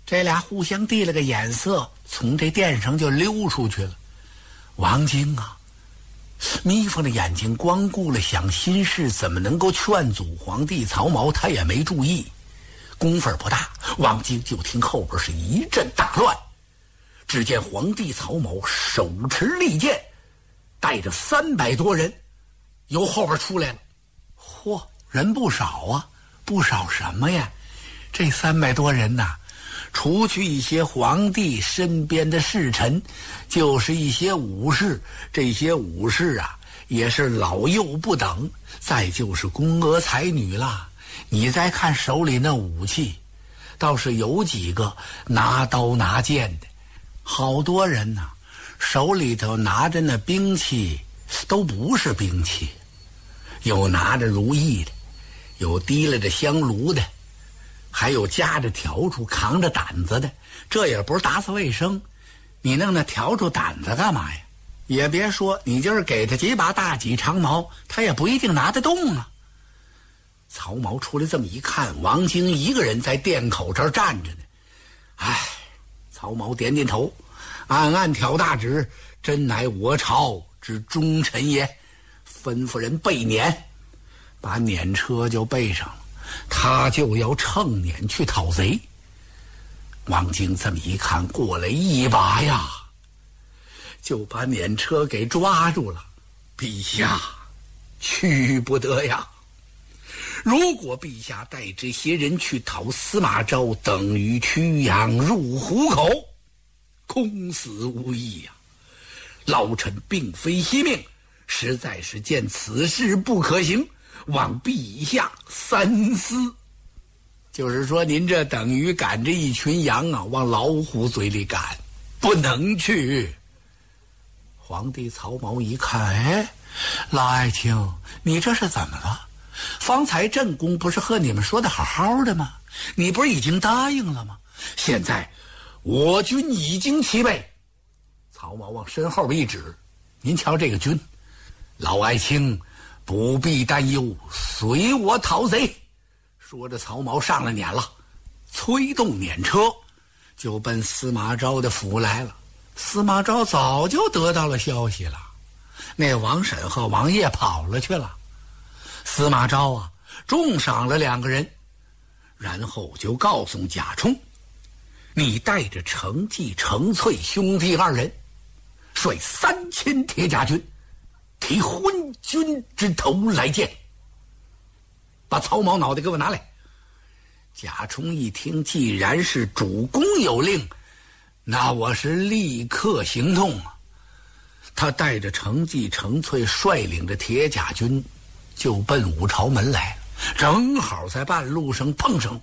这俩互相递了个眼色，从这殿上就溜出去了。王晶啊，眯缝着眼睛光顾了想心事，怎么能够劝阻皇帝曹髦，他也没注意。功夫不大，王晶就听后边是一阵大乱。只见皇帝曹髦手持利剑，带着300多人由后边出来了。嚯，人不少啊！不少什么呀？这300多人呐，除去一些皇帝身边的侍臣，就是一些武士。这些武士啊，也是老幼不等，再就是宫娥才女啦。你再看手里那武器，倒是有几个拿刀拿剑的，好多人呐，手里头拿着那兵器都不是兵器，有拿着如意的，有提了着香炉的，还有夹着笤帚扛着胆子的。这也不是打扫卫生，你弄那笤帚胆子干嘛呀？也别说你就是给他几把大戟长矛，他也不一定拿得动啊。曹髦出来这么一看，王晶一个人在殿口这儿站着呢。唉，曹髦点点头，暗暗挑大指，真乃我朝之忠臣也。吩咐人备辇，把辇车就备上了，他就要乘辇去讨贼。王晶这么一看，过来一把呀，就把辇车给抓住了。陛下，去不得呀！如果陛下带这些人去讨司马昭，等于驱羊入虎口，空死无益呀！老臣并非惜命，实在是见此事不可行，望陛下三思。就是说，您这等于赶着一群羊啊，往老虎嘴里赶，不能去。皇帝曹髦一看，哎，老爱卿，你这是怎么了？方才朕宫不是和你们说的好好的吗？你不是已经答应了吗？现在我军已经齐备。曹髦往身后边一指，您瞧这个军，老爱卿不必担忧，随我讨贼。说着，曹髦上了辇了，催动辇车就奔司马昭的府来了。司马昭早就得到了消息了，那王审和王爷跑了去了。司马昭啊，重赏了2个人，然后就告诉贾充，你带着程济、程粹兄弟2人，率3000铁甲军，提昏君之头来见。把曹髦脑袋给我拿来。贾充一听，既然是主公有令，那我是立刻行动啊。他带着程济、程粹，率领着铁甲军就奔武朝门来了，正好在半路上碰上。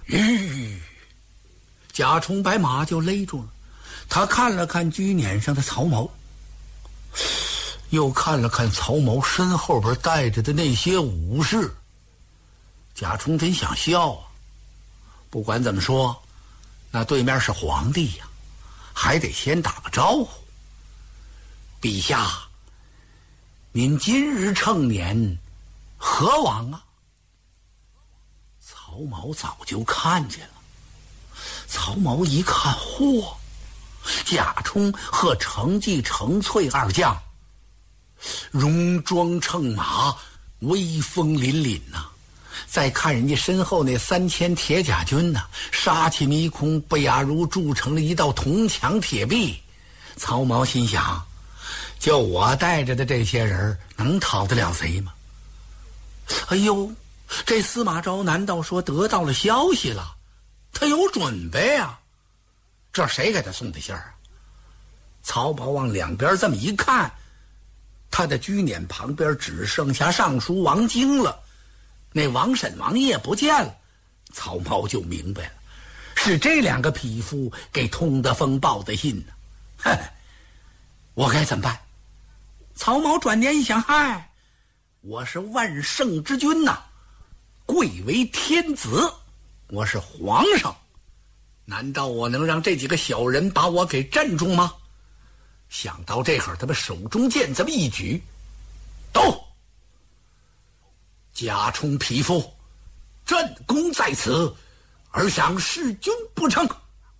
贾充把马就勒住了，他看了看车辇上的曹髦，又看了看曹髦身后边带着的那些武士。贾充真想笑啊！不管怎么说，那对面是皇帝呀，还得先打个招呼。陛下，您今日乘辇何往啊？曹髦早就看见了。曹髦一看，嚯，贾充和程济、程粹2将戎装乘马，威风凛凛呐。再看人家身后那3000铁甲军呢，杀气迷空，不亚如筑成了一道铜墙铁壁。曹髦心想，就我带着的这些人能讨得了贼吗？哎呦，这司马昭难道说得到了消息了？他有准备啊，这谁给他送的信儿啊？曹髦往两边这么一看，他的车辇旁边只剩下尚书王经了，那王审王爷不见了。曹髦就明白了，是这2个匹夫给通的风报的信呢。哼，我该怎么办？曹髦转念一想，嗨，我是万圣之君呐，贵为天子，我是皇上，难道我能让这几个小人把我给镇住吗？想到这会儿，他把手中剑这么一举，走！贾充匹夫，朕功在此，而想弑君不成？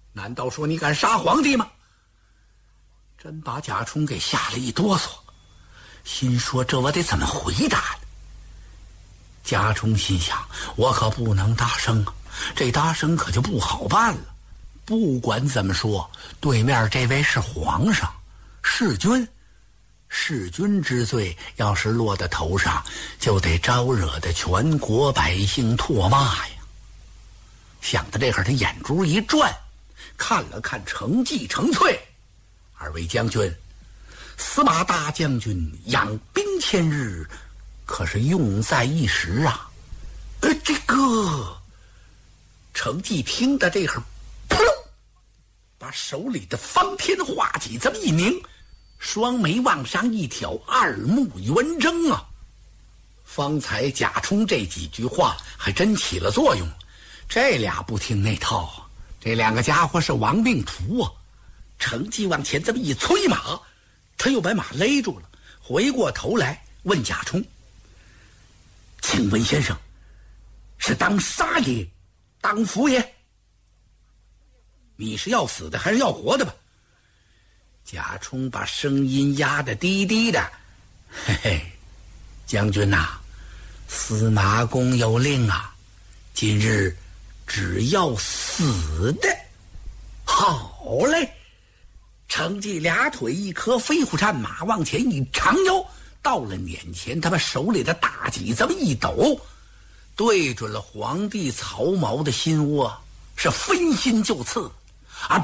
难道说你敢杀皇帝吗？真把贾充给吓了一哆嗦，心说这我得怎么回答呢？贾充心想，我可不能大声啊，这大声可就不好办了。不管怎么说，对面这位是皇上，弑君，弑君之罪要是落在头上，就得招惹的全国百姓唾骂呀。想到这会儿，他眼珠一转，看了看程济、程粹二位将军，司马大将军养兵千日，可是用在一时啊。这个程济听到这会儿，扑隆，把手里的方天画戟这么一拧，双眉往上一挑，二目圆睁啊。方才贾充这几句话还真起了作用，这俩不听那套啊，这两个家伙是亡命徒啊。程济往前这么一催马，他又把马勒住了，回过头来问贾充：请问先生，是当杀爷当福爷？你是要死的还是要活的吧？贾充把声音压得低低的：嘿嘿，将军呐，司马公有令啊，今日只要死的。好嘞！程济俩腿一颗飞虎战马往前一长腰，到了撵前，他把手里的大戟这么一抖，对准了皇帝曹髦的心窝，是分心就刺啊！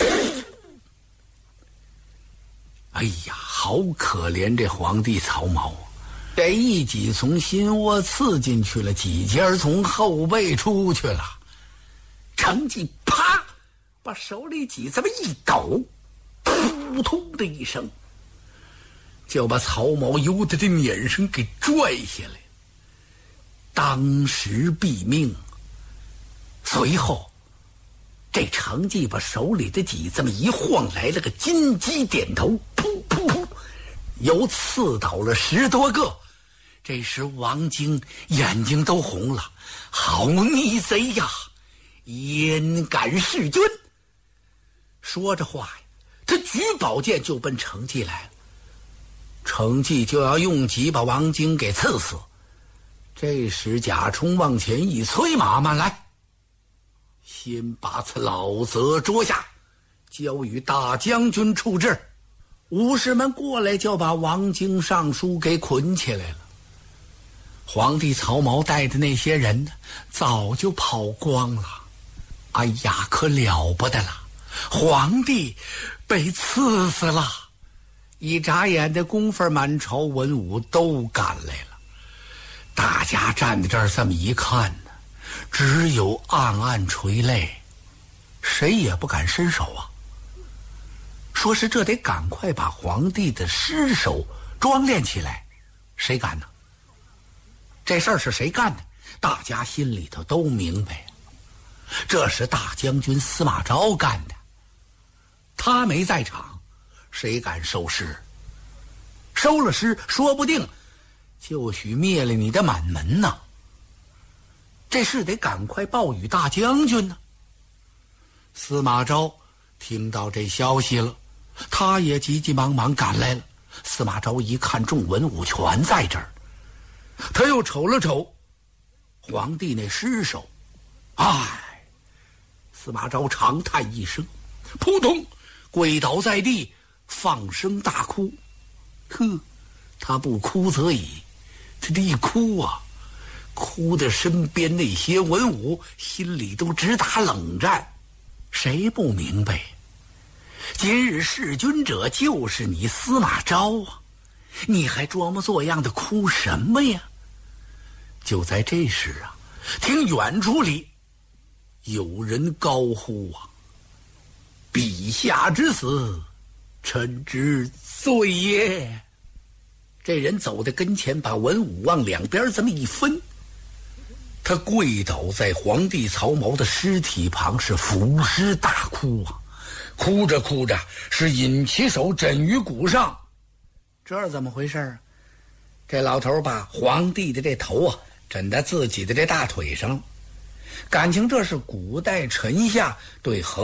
哎呀，好可怜这皇帝曹髦，这一戟从心窝刺进去了，戟尖从后背出去了。程济啪把手里戟这么一抖，扑通的一声，就把曹髦由他的撵上给拽下来，当时毙命。随后这程济把手里的戟这么一晃，来了个金鸡点头，噗噗噗，又刺倒了10多个。这时王经眼睛都红了，好逆贼呀，焉敢弑君！说着话呀，他举宝剑就奔程济来了。程济就要用戟把王经给刺死。这时贾充往前一催马，慢来，先把此老贼捉下，交与大将军处置。武士们过来就把王经尚书给捆起来了。皇帝曹髦带的那些人呢，早就跑光了。哎呀，可了不得了，皇帝被刺死了。一眨眼的功夫，满朝文武都赶来了。大家站在这儿这么一看呢，只有暗暗垂泪，谁也不敢伸手啊。说是这得赶快把皇帝的尸首装殓起来，谁敢呢？这事儿是谁干的？大家心里头都明白，这是大将军司马昭干的。他没在场，谁敢收尸？收了尸，说不定就许灭了你的满门呐。这事得赶快报与大将军呢。司马昭听到这消息了，他也急急忙忙赶来了。司马昭一看众文武全在这儿，他又瞅了瞅皇帝那尸首，哎，司马昭长叹一声，扑通跪倒在地，放声大哭。他不哭则已，他这一哭啊，哭的身边那些文武心里都直打冷战。谁不明白，今日弑君者就是你司马昭啊，你还装模作样的哭什么呀？就在这时啊，听远处里有人高呼啊：陛下之死，臣之罪也。这人走到跟前，把文武往两边这么一分，他跪倒在皇帝曹髦的尸体旁，是俯尸大哭啊！哭着哭着，是引其手枕于骨上。这是怎么回事啊？这老头把皇帝的这头啊枕在自己的这大腿上，感情这是古代臣下对